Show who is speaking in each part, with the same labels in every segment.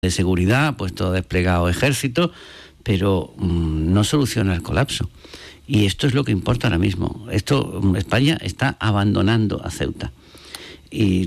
Speaker 1: de seguridad, ha puesto desplegado ejército, pero no soluciona el colapso. Y esto es lo que importa ahora mismo. España está abandonando a Ceuta. Y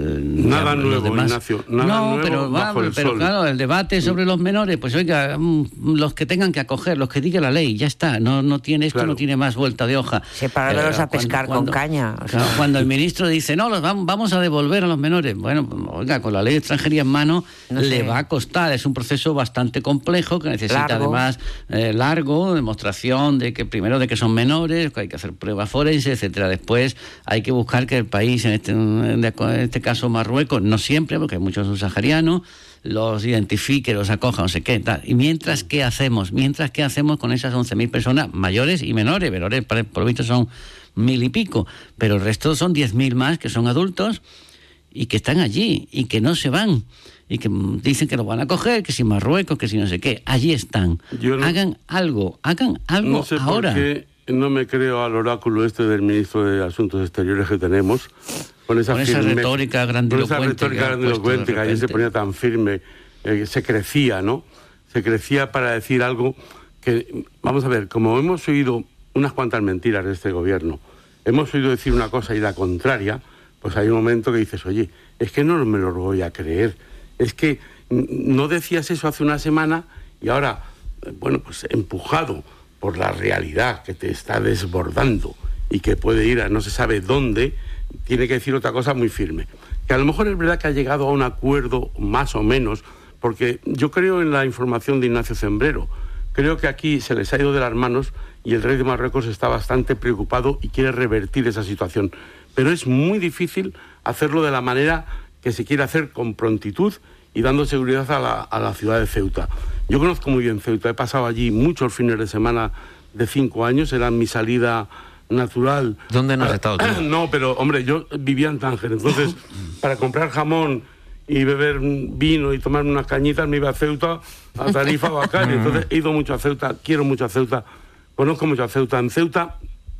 Speaker 2: nada nuevo, demás, Ignacio, nada nuevo
Speaker 1: pero claro, el debate sobre los menores, pues oiga, los que tengan que acoger, los que diga la ley, ya está, no tiene esto, claro. No tiene más vuelta de hoja.
Speaker 3: Separarlos a pescar con caña.
Speaker 1: O sea. Cuando el ministro dice, no, vamos a devolver a los menores, bueno, oiga, con la ley de extranjería en mano, le va a costar, es un proceso bastante complejo, que necesita además largo, demostración de que primero de que son menores, que hay que hacer pruebas forenses, etcétera. Después hay que buscar que el país, en este caso Marruecos, no siempre, porque hay muchos subsaharianos, los identifique, los acoja, no sé qué, tal. Y mientras, ¿qué hacemos? ¿Qué hacemos con esas 11.000 personas mayores y menores? Menores, por lo visto, son 1.000 y pico, pero el resto son 10.000 más que son adultos y que están allí y que no se van y que dicen que los van a coger, que si Marruecos, que si no sé qué. Allí están. Hagan algo
Speaker 2: no sé
Speaker 1: ahora.
Speaker 2: Por qué no me creo al oráculo del ministro de Asuntos Exteriores que tenemos, con esa
Speaker 1: retórica grandilocuente
Speaker 2: que ayer se ponía tan firme, se crecía, ¿no? Se crecía para decir algo que, vamos a ver, como hemos oído unas cuantas mentiras de este gobierno, hemos oído decir una cosa y la contraria, pues hay un momento que dices, oye, es que no me lo voy a creer, es que no decías eso hace una semana y ahora, bueno, pues empujado por la realidad que te está desbordando y que puede ir a no se sabe dónde, tiene que decir otra cosa muy firme. Que a lo mejor es verdad que ha llegado a un acuerdo más o menos, porque yo creo en la información de Ignacio Zembrero. Creo que aquí se les ha ido de las manos y el rey de Marruecos está bastante preocupado y quiere revertir esa situación. Pero es muy difícil hacerlo de la manera que se quiere hacer, con prontitud y dando seguridad a la ciudad de Ceuta. Yo conozco muy bien Ceuta, he pasado allí muchos fines de semana de 5 años, era mi salida natural.
Speaker 4: ¿Dónde no has estado tú?
Speaker 2: No, pero hombre, yo vivía en Tánger, entonces para comprar jamón y beber vino y tomarme unas cañitas me iba a Ceuta, a Tarifa o a Cali. Entonces he ido mucho a Ceuta, quiero mucho a Ceuta, conozco mucho a Ceuta. En Ceuta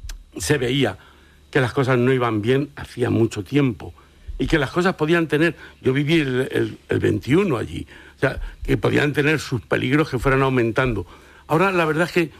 Speaker 2: se veía que las cosas no iban bien hacía mucho tiempo y que las cosas podían tener, yo viví el 21 allí, o sea, que podían tener sus peligros que fueran aumentando. Ahora la verdad es que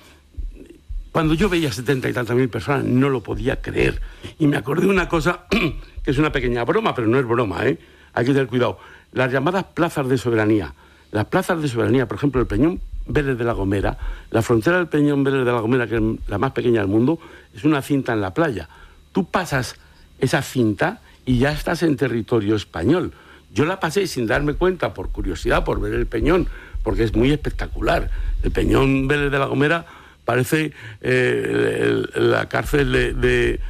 Speaker 2: cuando yo veía 70 y tantas mil personas no lo podía creer. Y me acordé de una cosa que es una pequeña broma, pero no es broma, ¿eh? Hay que tener cuidado. Las llamadas plazas de soberanía. Las plazas de soberanía, por ejemplo, el Peñón Vélez de la Gomera, la frontera del Peñón Vélez de la Gomera, que es la más pequeña del mundo, es una cinta en la playa. Tú pasas esa cinta y ya estás en territorio español. Yo la pasé sin darme cuenta, por curiosidad, por ver el Peñón, porque es muy espectacular. El Peñón Vélez de la Gomera parece la cárcel de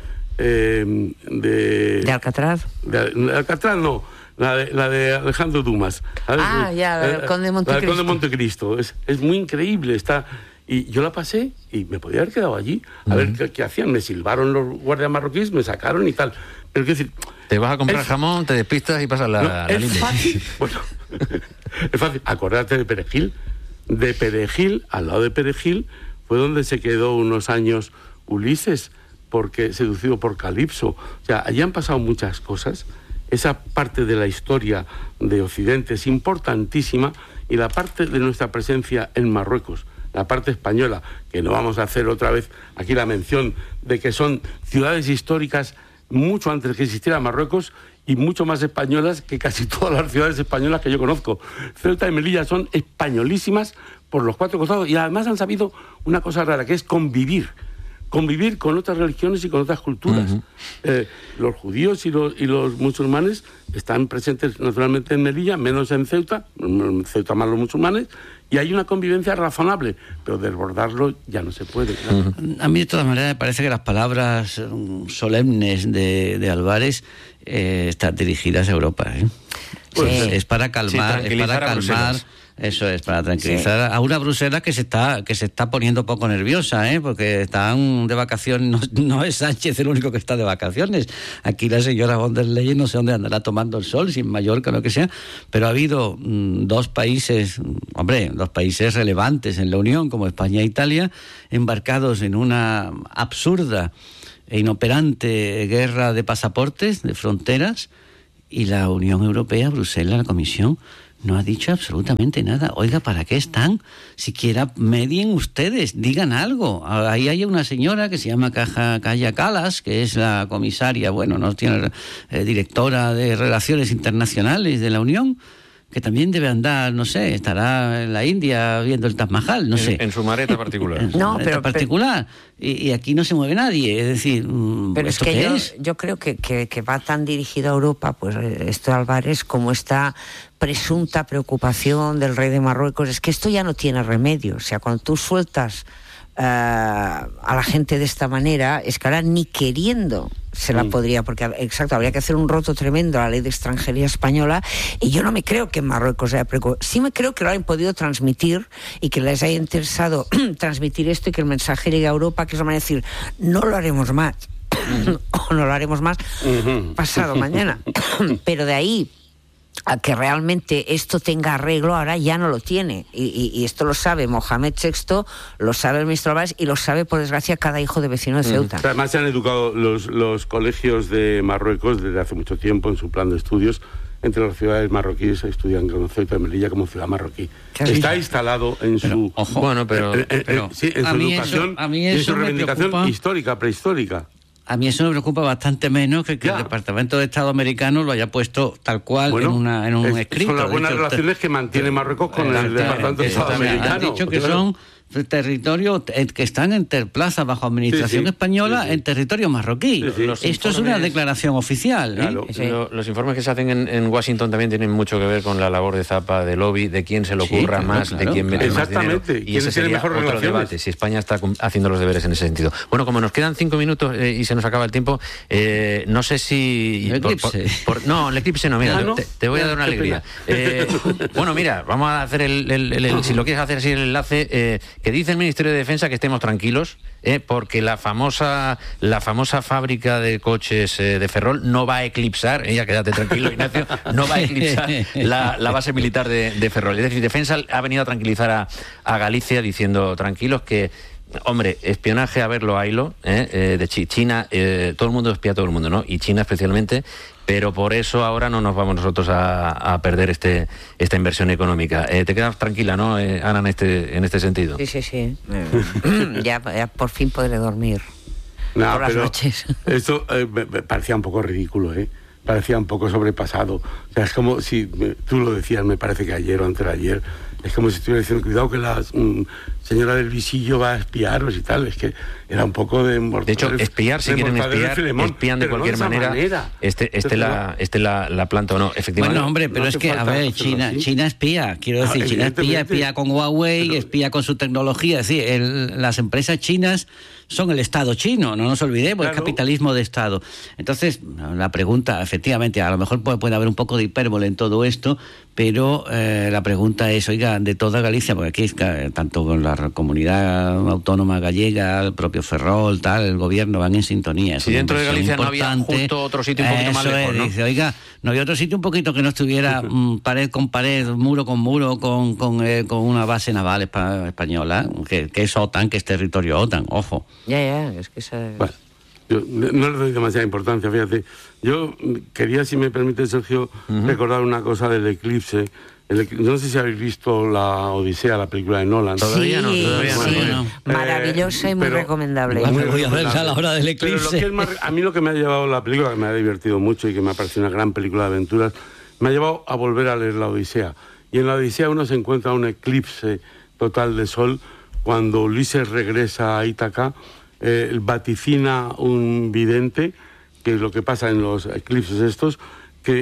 Speaker 3: Alcatraz.
Speaker 2: De Alcatraz no, la de Alejandro Dumas.
Speaker 3: El Conde de Montecristo.
Speaker 2: La del Conde de Montecristo. Es muy increíble. Y yo la pasé y me podía haber quedado allí a ver qué hacían. Me silbaron los guardias marroquíes, me sacaron y tal. Pero quiero decir,
Speaker 4: te vas a comprar jamón, te despistas y pasas la línea.
Speaker 2: Es fácil. Bueno, es fácil. Acordate de Perejil. De Perejil, al lado de Perejil, fue donde se quedó unos años Ulises, porque seducido por Calipso. O sea, allí han pasado muchas cosas. Esa parte de la historia de Occidente es importantísima, y la parte de nuestra presencia en Marruecos, la parte española, que no vamos a hacer otra vez aquí la mención de que son ciudades históricas mucho antes que existiera Marruecos y mucho más españolas que casi todas las ciudades españolas que yo conozco. Ceuta y Melilla son españolísimas por los 4 costados, y además han sabido una cosa rara, que es convivir con otras religiones y con otras culturas. Los judíos y los musulmanes están presentes naturalmente en Melilla, menos en Ceuta más los musulmanes, y hay una convivencia razonable, pero desbordarlo ya no se puede. Claro.
Speaker 1: A mí de todas maneras me parece que las palabras solemnes de Álvarez están dirigidas a Europa, ¿eh? Pues es para calmar, eso es, para tranquilizar a una Bruselas que se está poniendo poco nerviosa, porque están de vacaciones. No es Sánchez el único que está de vacaciones. Aquí la señora von der Leyen no sé dónde andará tomando el sol, si en Mallorca o lo que sea, pero ha habido dos países relevantes en la Unión, como España e Italia, embarcados en una absurda e inoperante guerra de pasaportes, de fronteras, y la Unión Europea, Bruselas, la Comisión, No ha dicho absolutamente nada. Oiga, ¿para qué están? Siquiera medien ustedes, digan algo. Ahí hay una señora que se llama Kaja Kallas, que es la comisaria, no tiene directora de Relaciones Internacionales de la Unión, que también debe andar, no sé, estará en la India viendo el Taj Mahal, no sé.
Speaker 4: En su maleta particular.
Speaker 1: En su maleta particular. Y aquí no se mueve nadie, es decir,
Speaker 3: pero
Speaker 1: ¿esto
Speaker 3: es que
Speaker 1: qué es?
Speaker 3: yo creo que va tan dirigido a Europa, pues esto, Álvarez, como esta presunta preocupación del rey de Marruecos. Es que esto ya no tiene remedio. O sea, cuando tú sueltas a la gente de esta manera, es que ahora ni queriendo se la podría, porque exacto, habría que hacer un roto tremendo a la ley de extranjería española, y yo no me creo que en Marruecos haya preocupado. Sí me creo que lo hayan podido transmitir y que les haya interesado transmitir esto y que el mensaje llegue a Europa, que es la manera de decir, no lo haremos más o no lo haremos más pasado mañana. Pero de ahí a que realmente esto tenga arreglo, ahora ya no lo tiene. Y esto lo sabe Mohamed VI, lo sabe el ministro Álvarez y lo sabe, por desgracia, cada hijo de vecino de Ceuta.
Speaker 2: Además, se han educado los colegios de Marruecos desde hace mucho tiempo en su plan de estudios. Entre las ciudades marroquíes estudian con Ceuta y Melilla como ciudad marroquí. Está instalado en su...
Speaker 1: Ojo,
Speaker 2: en su educación y en su reivindicación histórica, prehistórica.
Speaker 1: A mí eso me preocupa bastante menos que el Departamento de Estado americano lo haya puesto tal cual en un escrito.
Speaker 2: Son las buenas relaciones que mantiene Marruecos con el Departamento de Estado americano.
Speaker 1: Han dicho que son territorios que están en plaza bajo administración española en territorio marroquí. Esto es una declaración oficial.
Speaker 4: Claro, los informes que se hacen en Washington también tienen mucho que ver con la labor de Zapa, de lobby, de quién se le ocurra más, de quién mete más dinero. Y ese sería otro debate, si España está haciendo los deberes en ese sentido. Bueno, como nos quedan 5 minutos y se nos acaba el tiempo, no sé si...
Speaker 1: El eclipse.
Speaker 4: No, el eclipse no, mira, te voy a dar una alegría. Bueno, mira, vamos a hacer si lo quieres hacer así el enlace... que dice el Ministerio de Defensa que estemos tranquilos, porque la famosa fábrica de coches de Ferrol no va a eclipsar, ya quédate tranquilo, Ignacio, no va a eclipsar la base militar de Ferrol. Es decir, Defensa ha venido a tranquilizar a Galicia diciendo tranquilos que, hombre, espionaje a verlo, haylo, de China, todo el mundo espía a todo el mundo, ¿no? Y China especialmente, pero por eso ahora no nos vamos nosotros a perder esta inversión económica. Te quedas tranquila, ¿no, Ana, en este sentido?
Speaker 3: Sí. ya por fin podré dormir por las noches.
Speaker 2: Esto me parecía un poco ridículo, parecía un poco sobrepasado. O sea, es como si, tú lo decías, me parece que ayer o antes de ayer, es como si estuviera diciendo, cuidado que la señora del visillo va a espiaros y tal. Es que era un poco de...
Speaker 4: De hecho, espiar, si quieren espiar, espían de cualquier manera. La planta o no, efectivamente.
Speaker 1: Bueno, hombre, pero es que, a ver, China espía. Quiero decir, China espía con Huawei, espía con su tecnología. Es decir, las empresas chinas son el Estado chino, no nos olvidemos, el capitalismo de Estado. Entonces, la pregunta, efectivamente, a lo mejor puede haber un poco de hipérbole en todo esto, pero la pregunta es, oiga, de toda Galicia, porque aquí tanto con la comunidad autónoma gallega, el propio Ferrol, tal, el gobierno van en sintonía.
Speaker 4: Si dentro de Galicia no había justo otro sitio un poquito más lejos, ¿no?
Speaker 1: Dice, oiga, no había otro sitio un poquito que no estuviera pared con pared, muro con muro, con una base naval española, que es OTAN, que es territorio OTAN, ojo.
Speaker 3: Ya, es que esa...
Speaker 2: Bueno, yo no le doy demasiada importancia, fíjate. Yo quería, si me permite, Sergio, recordar una cosa del eclipse. No sé si habéis visto La Odisea, la película de Nolan.
Speaker 4: Todavía no.
Speaker 3: Maravillosa y muy recomendable.
Speaker 1: Me voy a ver a la hora del eclipse.
Speaker 2: A mí lo que me ha llevado la película, que me ha divertido mucho y que me ha parecido una gran película de aventuras, me ha llevado a volver a leer La Odisea. Y en La Odisea uno se encuentra un eclipse total de sol. Cuando Ulises regresa a Ítaca, vaticina un vidente, que es lo que pasa en los eclipses estos, que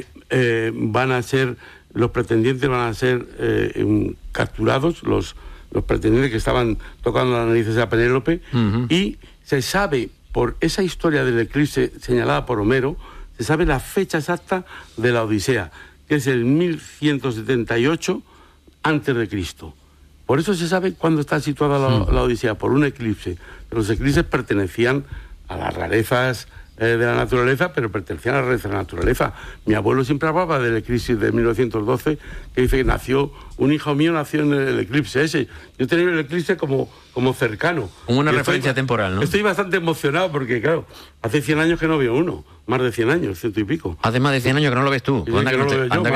Speaker 2: los pretendientes van a ser capturados, los pretendientes que estaban tocando las narices a Penélope, y se sabe, por esa historia del eclipse señalada por Homero, se sabe la fecha exacta de la Odisea, que es el 1178 a.C. Por eso se sabe cuándo está situada la Odisea, por un eclipse. Los eclipses pertenecían a las rarezas de la naturaleza, pero pertenecían a la rareza de la naturaleza. Mi abuelo siempre hablaba del eclipse de 1912, que dice que un hijo mío nació en el eclipse ese. Yo tenía el eclipse como cercano.
Speaker 4: Como una referencia temporal, ¿no?
Speaker 2: Estoy bastante emocionado porque, claro, hace 100 años que no veo uno. más de 100 años, 100 y pico.
Speaker 4: Hace más de 100 años que no lo ves tú. Anda que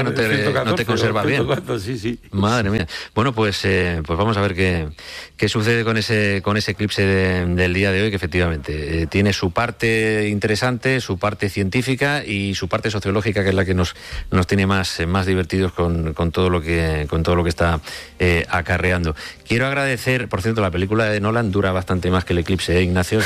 Speaker 4: no te conservas bien.
Speaker 2: Sí.
Speaker 4: Madre mía. Bueno, pues vamos a ver qué sucede con ese eclipse del día de hoy, que efectivamente tiene su parte interesante, su parte científica y su parte sociológica, que es la que nos tiene más divertidos con todo lo que está acarreando. Quiero agradecer, por cierto, la película de Nolan dura bastante más que el eclipse, Ignacio.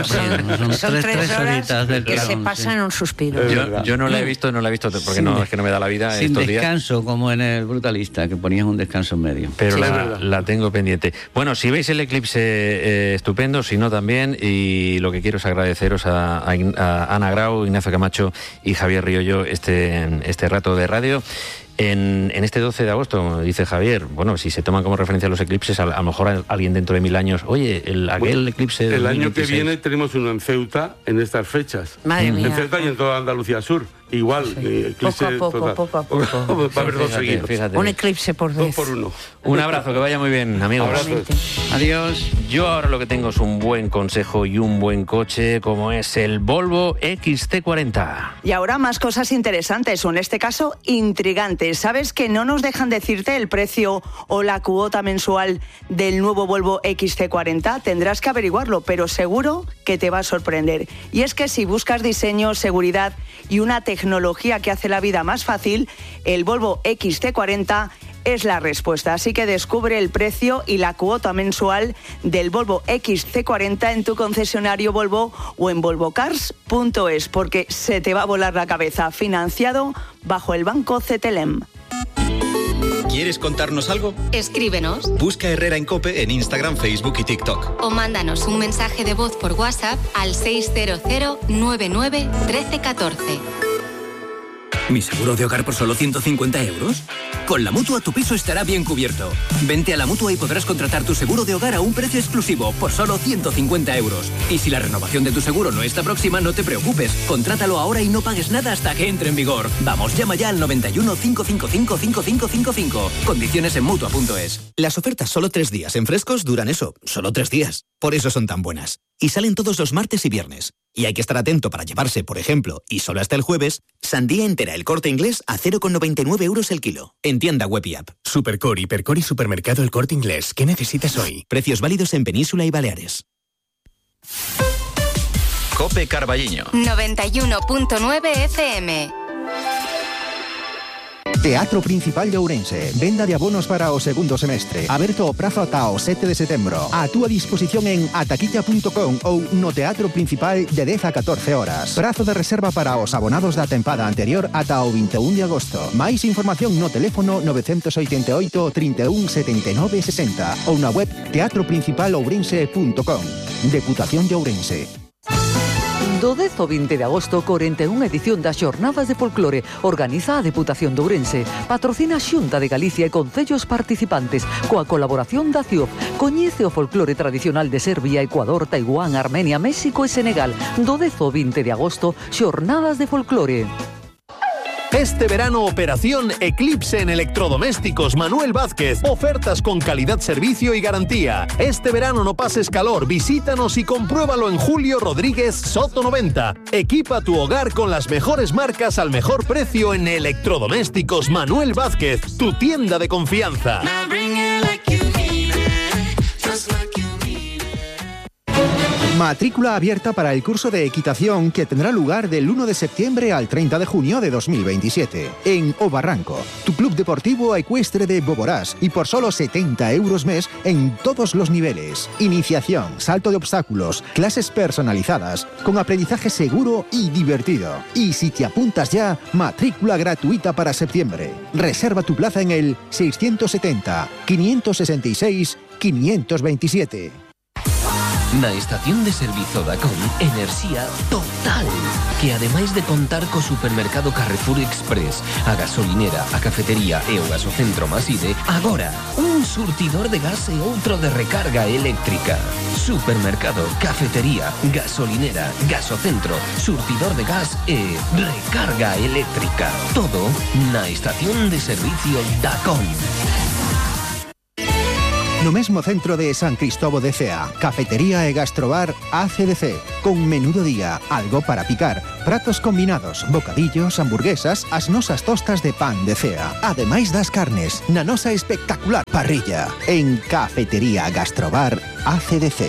Speaker 3: Son 3 horas que se pasan en un suspiro.
Speaker 4: Yo no la he visto porque es que no me da la vida
Speaker 1: sin
Speaker 4: estos
Speaker 1: descanso,
Speaker 4: días.
Speaker 1: Como en El Brutalista, que ponías un descanso en medio.
Speaker 4: Pero la tengo pendiente. Bueno, si veis el eclipse, estupendo, si no también, y lo que quiero es agradeceros a Ana Grau, Ignacio Camacho y Javier Riollo este rato de radio. En este 12 de agosto, dice Javier, bueno, si se toman como referencia los eclipses, a lo mejor alguien dentro de 1000 años, oye, aquel eclipse...
Speaker 2: El año que viene tenemos uno en Ceuta en estas fechas.
Speaker 3: Madre mía.
Speaker 2: En Ceuta y en toda Andalucía Sur. Igual, eclipse...
Speaker 3: Poco a poco.
Speaker 2: Va a haber dos seguidos.
Speaker 4: Fíjate.
Speaker 3: Un eclipse por vez.
Speaker 2: 2 por 1.
Speaker 4: Un abrazo, que vaya muy bien, amigos.
Speaker 1: Adiós.
Speaker 4: Yo ahora lo que tengo es un buen consejo y un buen coche, como es el Volvo XC40.
Speaker 5: Y ahora más cosas interesantes, o en este caso intrigantes. ¿Sabes que no nos dejan decirte el precio o la cuota mensual del nuevo Volvo XC40? Tendrás que averiguarlo, pero seguro que te va a sorprender. Y es que si buscas diseño, seguridad y una tecnología que hace la vida más fácil, el Volvo XC40 es la respuesta. Así que descubre el precio y la cuota mensual del Volvo XC40 en tu concesionario Volvo o en volvocars.es, porque se te va a volar la cabeza. Financiado bajo el banco CTLM.
Speaker 6: ¿Quieres contarnos algo?
Speaker 7: Escríbenos.
Speaker 6: Busca Herrera en COPE en Instagram, Facebook y TikTok.
Speaker 7: O mándanos un mensaje de voz por WhatsApp al 600 99 1314.
Speaker 8: ¿Mi seguro de hogar por solo 150 euros? Con la Mutua tu piso estará bien cubierto. Vente a la Mutua y podrás contratar tu seguro de hogar a un precio exclusivo por solo 150 euros. Y si la renovación de tu seguro no está próxima, no te preocupes. Contrátalo ahora y no pagues nada hasta que entre en vigor. Vamos, llama ya al 91 555 5555. Condiciones en Mutua.es.
Speaker 9: Las ofertas solo 3 días en Frescos duran eso, solo 3 días. Por eso son tan buenas. Y salen todos los martes y viernes. Y hay que estar atento para llevarse, por ejemplo, y solo hasta el jueves, sandía entera El Corte Inglés a 0,99 euros el kilo. En tienda web y app.
Speaker 10: Supercore, Hipercore y Supermercado El Corte Inglés. ¿Qué necesitas hoy?
Speaker 9: Precios válidos en Península y Baleares.
Speaker 6: COPE Carballiño
Speaker 7: 91.9 FM.
Speaker 11: Teatro Principal de Ourense. Venda de abonos para o segundo semestre. Aberto o prazo ata o 7 de setembro. A túa disposición en ataquilla.com ou no Teatro Principal de 10 a 14 horas. Prazo de reserva para os abonados da tempada anterior ata o 21 de agosto. Máis información no teléfono 988 31 79 60 ou na web teatroprincipalourense.com. Deputación de Ourense.
Speaker 12: Do 10 ao 20 de agosto, 41 edición das Xornadas de Folclore. Organiza a Deputación de Ourense. Patrocina a Xunta de Galicia e concellos participantes. Coa colaboración da CIOF. Coñece o folclore tradicional de Serbia, Ecuador, Taiwán, Armenia, México e Senegal. Do 10 ao 20 de agosto, Xornadas de Folclore.
Speaker 13: Este verano, operación Eclipse en electrodomésticos Manuel Vázquez. Ofertas con calidad, servicio y garantía. Este verano no pases calor, visítanos y compruébalo en Julio Rodríguez Soto 90. Equipa tu hogar con las mejores marcas al mejor precio en electrodomésticos Manuel Vázquez, tu tienda de confianza.
Speaker 11: Matrícula abierta para el curso de equitación que tendrá lugar del 1 de septiembre al 30 de junio de 2027 en O Barranco, tu club deportivo ecuestre de Boborás, y por solo 70 euros mes en todos los niveles. Iniciación, salto de obstáculos, clases personalizadas, con aprendizaje seguro y divertido. Y si te apuntas ya, matrícula gratuita para septiembre. Reserva tu plaza en el 670 566 527.
Speaker 14: Na estación de servizo Dacom, enerxía total, que ademais de contar co supermercado Carrefour Express, a gasolinera, a cafetería e o gasocentro Maside, agora un surtidor de gas e outro de recarga eléctrica. Supermercado, cafetería, gasolinera, gasocentro, surtidor de gas e recarga eléctrica. Todo na estación de servicio Dacom.
Speaker 11: No mesmo centro de San Cristóbal de Cea, cafetería e gastrobar ACDC, con menú do día, algo para picar, pratos combinados, bocadillos, hamburguesas, as nosas tostas de pan de Cea, ademais das carnes, na nosa espectacular parrilla, en Cafetería Gastrobar ACDC.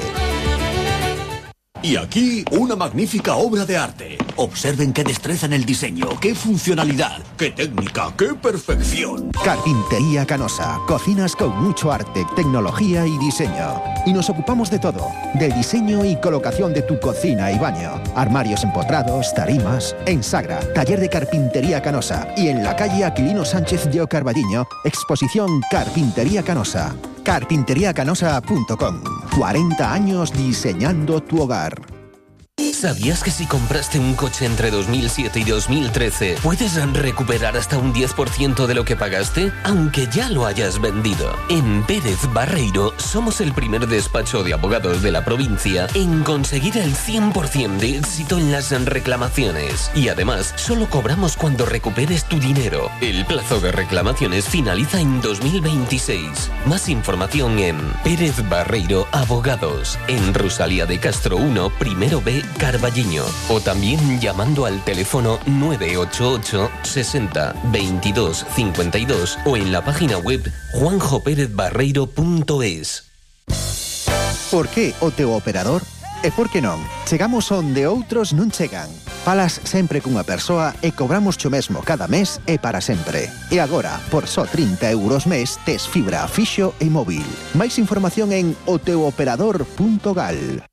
Speaker 15: Y aquí, una magnífica obra de arte. Observen qué destreza en el diseño, qué funcionalidad, qué técnica, qué perfección.
Speaker 11: Carpintería Canosa. Cocinas con mucho arte, tecnología y diseño. Y nos ocupamos de todo. Del diseño y colocación de tu cocina y baño. Armarios empotrados, tarimas. En Sagra, taller de Carpintería Canosa. Y en la calle Aquilino Sánchez de Carballiño, exposición Carpintería Canosa. Carpinteriacanosa.com. 40 años diseñando tu hogar.
Speaker 14: ¿Sabías que si compraste un coche entre 2007 y 2013 puedes recuperar hasta un 10% de lo que pagaste, aunque ya lo hayas vendido? En Pérez Barreiro somos el primer despacho de abogados de la provincia en conseguir el 100% de éxito en las reclamaciones. Y además, solo cobramos cuando recuperes tu dinero. El plazo de reclamaciones finaliza en 2026. Más información en Pérez Barreiro Abogados, en Rosalía de Castro 1, primero B, Carballiño, o también llamando al teléfono 988 60 22 52 o en la página web juanjoperezbarreiro.es.
Speaker 11: Por que o teu operador? E por que non? Chegamos onde outros non chegan. Falas sempre cunha persoa e cobramos cho mesmo cada mes e para sempre. E agora, por só 30 euros mes, tes fibra fixo e móvil. Máis información en oteuoperador.gal.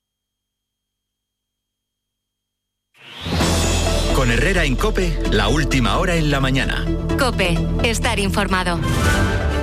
Speaker 6: Con Herrera en COPE, la última hora en la mañana.
Speaker 7: COPE, estar informado.